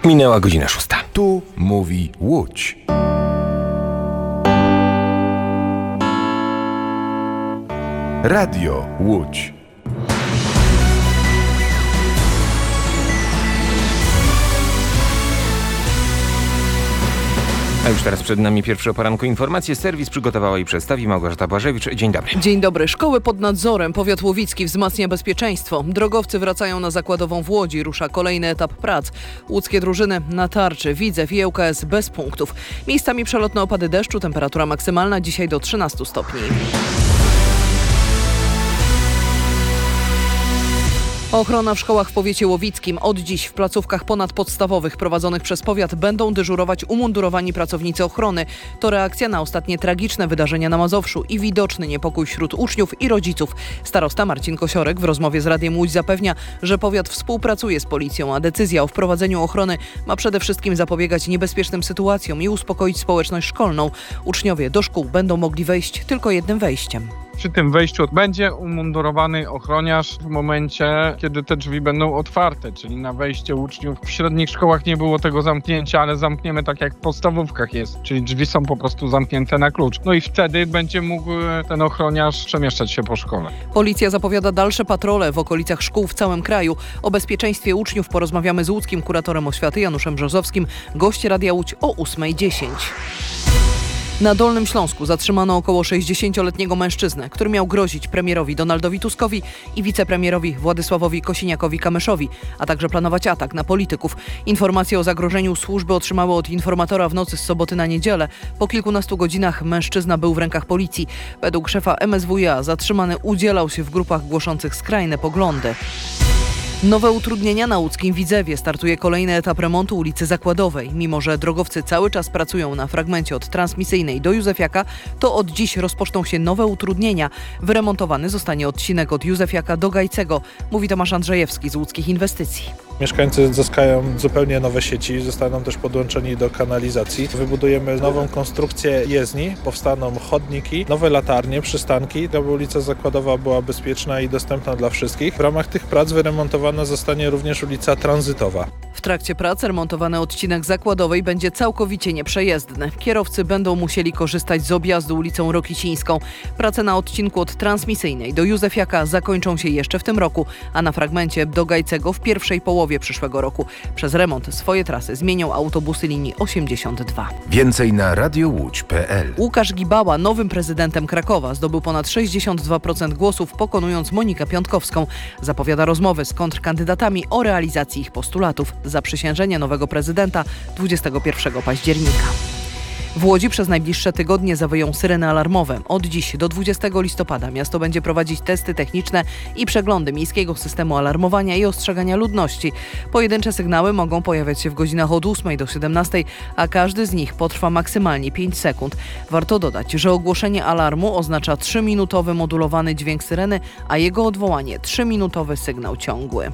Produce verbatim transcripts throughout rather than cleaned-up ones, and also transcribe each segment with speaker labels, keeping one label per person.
Speaker 1: Minęła godzina szósta.
Speaker 2: Tu mówi Łódź. Radio Łódź.
Speaker 1: A już teraz przed nami pierwsze o poranku informacje. Serwis przygotowała i przedstawi Małgorzata Błażewicz. Dzień dobry.
Speaker 3: Dzień dobry. Szkoły pod nadzorem. Powiat łowicki wzmacnia bezpieczeństwo. Drogowcy wracają na Zakładową w Łodzi. Rusza kolejny etap prac. Łódzkie drużyny na tarczy. Widzew i ŁKS bez punktów. Miejscami przelotne opady deszczu. Temperatura maksymalna dzisiaj do trzynastu stopni. Ochrona w szkołach w powiecie łowickim. Od dziś w placówkach ponadpodstawowych prowadzonych przez powiat będą dyżurować umundurowani pracownicy ochrony. To reakcja na ostatnie tragiczne wydarzenia na Mazowszu i widoczny niepokój wśród uczniów i rodziców. Starosta Marcin Kosiorek w rozmowie z Radiem Łódź zapewnia, że powiat współpracuje z policją, a decyzja o wprowadzeniu ochrony ma przede wszystkim zapobiegać niebezpiecznym sytuacjom i uspokoić społeczność szkolną. Uczniowie do szkół będą mogli wejść tylko jednym wejściem.
Speaker 4: Przy tym wejściu będzie umundurowany ochroniarz w momencie, kiedy te drzwi będą otwarte, czyli na wejście uczniów. W średnich szkołach nie było tego zamknięcia, ale zamkniemy tak jak w podstawówkach jest, czyli drzwi są po prostu zamknięte na klucz. No i wtedy będzie mógł ten ochroniarz przemieszczać się po szkole.
Speaker 3: Policja zapowiada dalsze patrole w okolicach szkół w całym kraju. O bezpieczeństwie uczniów porozmawiamy z łódzkim kuratorem oświaty Januszem Brzozowskim. Gość Radia Łódź o ósma dziesięć. Na Dolnym Śląsku zatrzymano około sześćdziesięcioletniego mężczyznę, który miał grozić premierowi Donaldowi Tuskowi i wicepremierowi Władysławowi Kosiniakowi-Kamyszowi, a także planować atak na polityków. Informacje o zagrożeniu służby otrzymały od informatora w nocy z soboty na niedzielę. Po kilkunastu godzinach mężczyzna był w rękach policji. Według szefa M S W iA zatrzymany udzielał się w grupach głoszących skrajne poglądy. Nowe utrudnienia na łódzkim Widzewie. Startuje kolejny etap remontu ulicy Zakładowej. Mimo że drogowcy cały czas pracują na fragmencie od Transmisyjnej do Józefiaka, to od dziś rozpoczną się nowe utrudnienia. Wyremontowany zostanie odcinek od Józefiaka do Gajcego, mówi Tomasz Andrzejewski z Łódzkich Inwestycji.
Speaker 5: Mieszkańcy zyskają zupełnie nowe sieci, zostaną też podłączeni do kanalizacji. Wybudujemy nową konstrukcję jezdni, powstaną chodniki, nowe latarnie, przystanki, aby ulica Zakładowa była bezpieczna i dostępna dla wszystkich. W ramach tych prac wyremontowana zostanie również ulica Tranzytowa.
Speaker 3: W trakcie prac remontowany odcinek Zakładowej będzie całkowicie nieprzejezdny. Kierowcy będą musieli korzystać z objazdu ulicą Rokicińską. Prace na odcinku od Transmisyjnej do Józefiaka zakończą się jeszcze w tym roku, a na fragmencie do Gajcego w pierwszej połowie przyszłego roku. Przez remont swoje trasy zmienią autobusy linii osiemdziesiąt dwa.
Speaker 2: Więcej na radiowódź kropka p l.
Speaker 3: Łukasz Gibała nowym prezydentem Krakowa zdobył ponad sześćdziesiąt dwa procent głosów, pokonując Monikę Piątkowską. Zapowiada rozmowy z kontrkandydatami o realizacji ich postulatów. Zaprzysiężenie nowego prezydenta dwudziestego pierwszego października. W Łodzi przez najbliższe tygodnie zawyją syreny alarmowe. Od dziś do dwudziestego listopada miasto będzie prowadzić testy techniczne i przeglądy miejskiego systemu alarmowania i ostrzegania ludności. Pojedyncze sygnały mogą pojawiać się w godzinach od ósmej do siedemnastej, a każdy z nich potrwa maksymalnie pięć sekund. Warto dodać, że ogłoszenie alarmu oznacza trzyminutowy modulowany dźwięk syreny, a jego odwołanie trzyminutowy sygnał ciągły.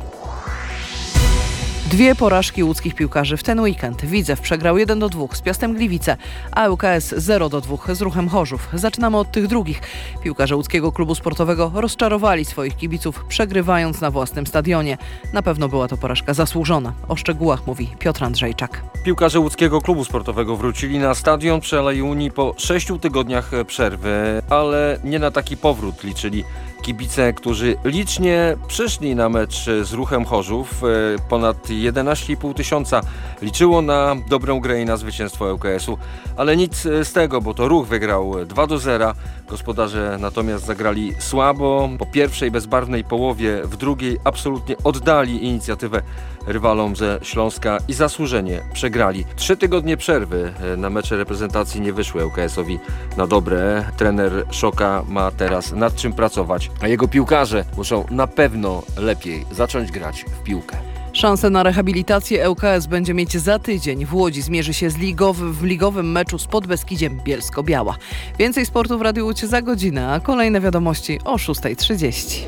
Speaker 3: Dwie porażki łódzkich piłkarzy w ten weekend. Widzew przegrał jeden do dwóch z Piastem Gliwice, a ŁKS zero do dwóch z Ruchem Chorzów. Zaczynamy od tych drugich. Piłkarze łódzkiego klubu sportowego rozczarowali swoich kibiców, przegrywając na własnym stadionie. Na pewno była to porażka zasłużona. O szczegółach mówi Piotr Andrzejczak.
Speaker 6: Piłkarze łódzkiego klubu sportowego wrócili na stadion przy Alei Unii po sześciu tygodniach przerwy, ale nie na taki powrót liczyli kibice, którzy licznie przyszli na mecz z Ruchem Chorzów. Ponad jedenaście i pół tysiąca liczyło na dobrą grę i na zwycięstwo ŁKS-u, ale nic z tego, bo to Ruch wygrał dwa do zera. Gospodarze natomiast zagrali słabo. Po pierwszej bezbarwnej połowie, w drugiej absolutnie oddali inicjatywę rywalom ze Śląska i zasłużenie przegrali. Trzy tygodnie przerwy na mecze reprezentacji nie wyszły ŁKS-owi na dobre. Trener Szoka ma teraz nad czym pracować, a jego piłkarze muszą na pewno lepiej zacząć grać w piłkę.
Speaker 3: Szansę na rehabilitację ŁKS będzie mieć za tydzień. W Łodzi zmierzy się z ligowy, w ligowym meczu z Podbeskidziem Bielsko-Biała. Więcej sportu w Radiu Łódź za godzinę, a kolejne wiadomości o szósta trzydzieści.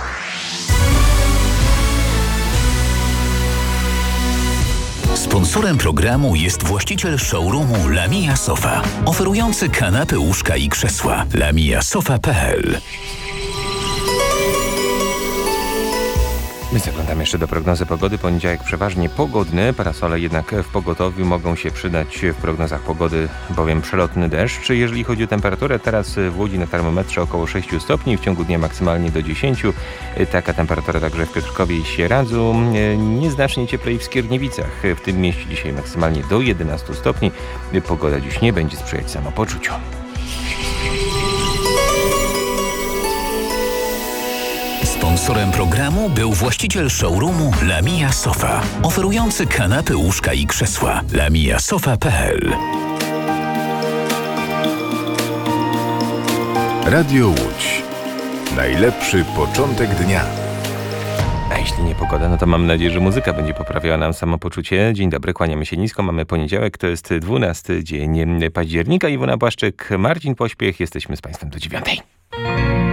Speaker 7: Sponsorem programu jest właściciel showroomu Lamia Sofa, oferujący kanapy, łóżka i krzesła. lamia sofa kropka p l.
Speaker 1: My zaglądamy jeszcze do prognozy pogody. Poniedziałek przeważnie pogodny. Parasole jednak w pogotowiu mogą się przydać w prognozach pogody, bowiem przelotny deszcz. Jeżeli chodzi o temperaturę, teraz w Łodzi na termometrze około sześć stopni, w ciągu dnia maksymalnie do dziesięć. Taka temperatura także w Piotrkowie i Sieradzu. Nieznacznie cieplej w Skierniewicach. W tym mieście dzisiaj maksymalnie do jedenastu stopni. Pogoda dziś nie będzie sprzyjać samopoczuciu.
Speaker 7: Sponsorem programu był właściciel showroomu Lamia Sofa, oferujący kanapy, łóżka i krzesła. lamia sofa kropka p l.
Speaker 2: Radio Łódź. Najlepszy początek dnia.
Speaker 1: A jeśli nie pogoda, no to mam nadzieję, że muzyka będzie poprawiała nam samopoczucie. Dzień dobry, kłaniamy się nisko. Mamy poniedziałek, to jest dwunasty dzień października. Iwona Błaszczyk, Marcin Pośpiech. Jesteśmy z Państwem do dziewiątej.